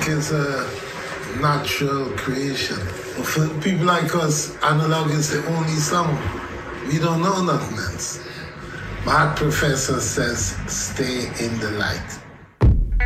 music is a natural creation. For people like us, analog is the only sound. We don't know nothing else. My professor says, stay in the light.